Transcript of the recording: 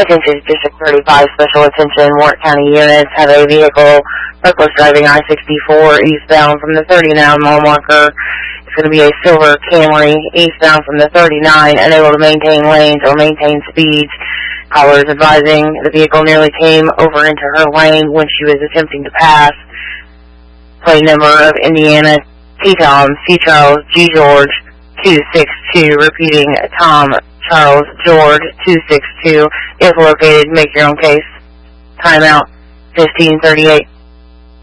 Attention District 35 Special Attention Warren County units have a vehicle reckless driving I-64 eastbound from the 39 mile marker. It's going to be a silver Camry eastbound from the 39, unable to maintain lanes or maintain speeds. Caller is advising the vehicle nearly came over into her lane when she was attempting to pass. Plate number of Indiana T. Tom C. Charles G. George 262. Repeating, Tom Charles George 262. If located, make your own case. Timeout 15:38.